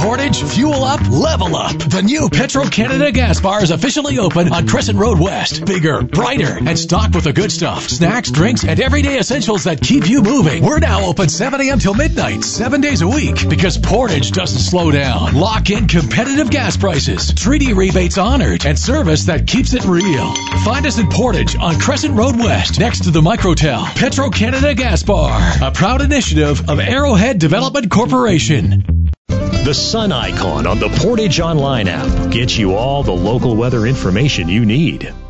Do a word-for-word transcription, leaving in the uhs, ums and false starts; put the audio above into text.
Portage, fuel up, level up. The new Petro-Canada gas bar is officially open on Crescent Road West. Bigger, brighter, and stocked with the good stuff. Snacks, drinks, and everyday essentials that keep you moving. We're now open seven a.m. till midnight, seven days a week, because Portage doesn't slow down. Lock in competitive gas prices, treaty rebates honored, and service that keeps it real. Find us in Portage on Crescent Road West, next to the Microtel. Petro-Canada Gas Bar, a proud initiative of Arrowhead Development Corporation. The sun icon on the Portage Online app gets you all the local weather information you need.